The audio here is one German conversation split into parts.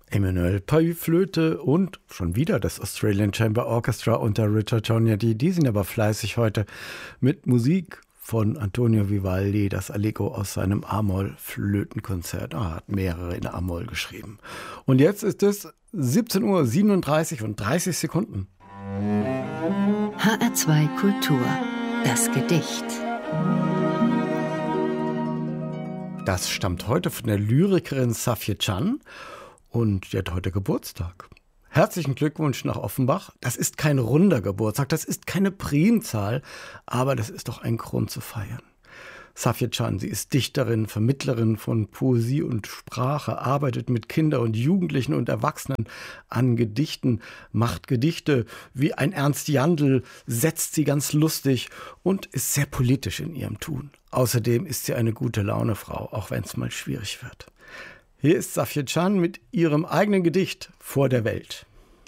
Emmanuel Pay Flöte und schon wieder das Australian Chamber Orchestra unter Richard Tognati. Die sind aber fleißig heute mit Musik von Antonio Vivaldi, das Allegro aus seinem A-Moll-Flötenkonzert. Er hat mehrere in A-Moll geschrieben. Und jetzt ist es 17:37 und 30 Sekunden. HR2 Kultur, das Gedicht. Das stammt heute von der Lyrikerin Safie Can und die hat heute Geburtstag. Herzlichen Glückwunsch nach Offenbach. Das ist kein runder Geburtstag, das ist keine Primzahl, aber das ist doch ein Grund zu feiern. Safie Can, sie ist Dichterin, Vermittlerin von Poesie und Sprache, arbeitet mit Kindern und Jugendlichen und Erwachsenen an Gedichten, macht Gedichte wie ein Ernst Jandl, setzt sie ganz lustig und ist sehr politisch in ihrem Tun. Außerdem ist sie eine gute Laune-Frau, auch wenn es mal schwierig wird. Hier ist Safie Can mit ihrem eigenen Gedicht Vor der Welt.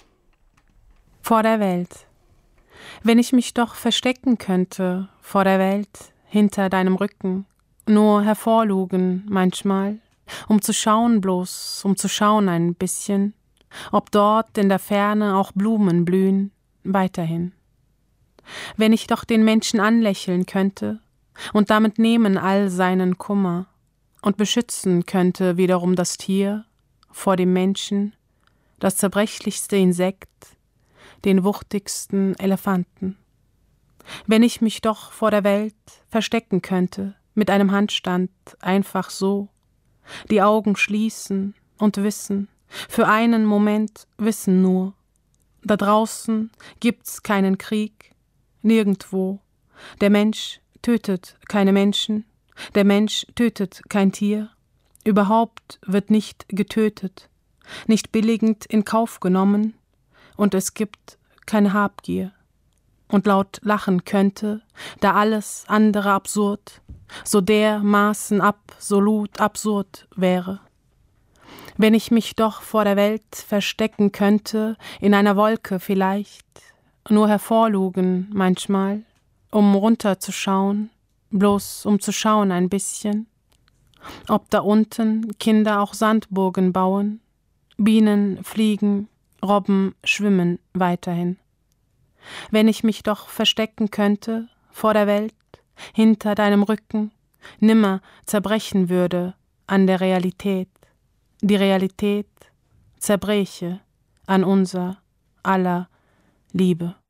Vor der Welt. Wenn ich mich doch verstecken könnte, vor der Welt, hinter deinem Rücken, nur hervorlugen manchmal, um zu schauen bloß, um zu schauen ein bisschen, ob dort in der Ferne auch Blumen blühen, weiterhin. Wenn ich doch den Menschen anlächeln könnte und damit nehmen all seinen Kummer und beschützen könnte wiederum das Tier vor dem Menschen, das zerbrechlichste Insekt, den wuchtigsten Elefanten. Wenn ich mich doch vor der Welt verstecken könnte, mit einem Handstand, einfach so, die Augen schließen und wissen, für einen Moment wissen nur, da draußen gibt's keinen Krieg, nirgendwo, der Mensch tötet keine Menschen, der Mensch tötet kein Tier, überhaupt wird nicht getötet, nicht billigend in Kauf genommen, und es gibt keine Habgier. Und laut lachen könnte, da alles andere absurd, so dermaßen absolut absurd wäre. Wenn ich mich doch vor der Welt verstecken könnte, in einer Wolke vielleicht, nur hervorlugen manchmal, um runterzuschauen, bloß um zu schauen ein bisschen, ob da unten Kinder auch Sandburgen bauen, Bienen fliegen, Robben schwimmen weiterhin. Wenn ich mich doch verstecken könnte, vor der Welt, hinter deinem Rücken, nimmer zerbrechen würde an der Realität, die Realität zerbreche an unser aller Liebe.